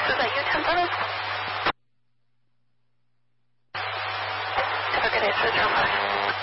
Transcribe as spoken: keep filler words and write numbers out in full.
Is that you, ten seven? Okay, it's zero five.